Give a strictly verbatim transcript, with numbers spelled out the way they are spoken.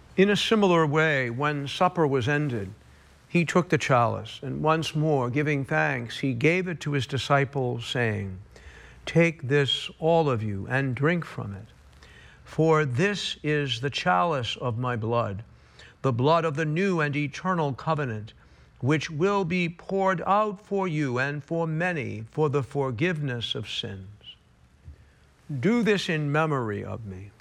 In a similar way, when supper was ended, he took the chalice, and once more, giving thanks, he gave it to his disciples, saying, "Take this, all of you, and drink from it. For this is the chalice of my blood, the blood of the new and eternal covenant, which will be poured out for you and for many for the forgiveness of sins. Do this in memory of me."